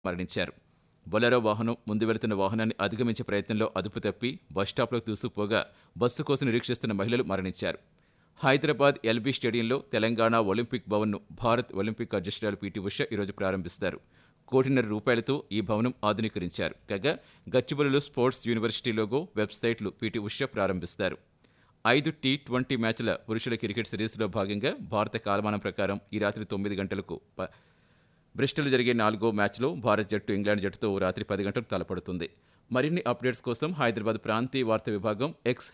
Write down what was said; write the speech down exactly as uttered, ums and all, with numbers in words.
మరణించారు. బొలెరో వాహనం ముందు వెళుతున్న వాహనాన్ని అధిగమించే ప్రయత్నంలో అదుపు తప్పి బస్టాప్లోకి దూసుకుపోగా బస్సు కోసం నిరీక్షిస్తున్న మహిళలు మరణించారు. హైదరాబాద్ ఎల్బీ స్టేడియంలో తెలంగాణ ఒలింపిక్ భవన్ను భారత్ ఒలింపిక్ అధ్యక్షురాలు పీటీ ఉష ఈరోజు ప్రారంభిస్తారు. కోటిన్నర రూపాయలతో ఈ భవనం ఆధునీకరించారు. కాగా గచ్చిబౌలిలో స్పోర్ట్స్ యూనివర్సిటీ లోగో, వెబ్సైట్లు పీటీ ఉష ప్రారంభిస్తారు. ఐదు టీ ట్వంటీ మ్యాచ్ల పురుషుల క్రికెట్ సిరీస్లో భాగంగా భారత కాలమానం ప్రకారం ఈ రాత్రి తొమ్మిది గంటలకు బ్రిస్టల్ జరిగే నాలుగో మ్యాచ్లో భారత జట్టు ఇంగ్లాండ్ జట్టుతో రాత్రి పది గంటలకు తలపడుతుంది. మరిన్ని అప్డేట్స్ కోసం హైదరాబాద్ ప్రాంతీయ వార్తా విభాగం ఎక్స్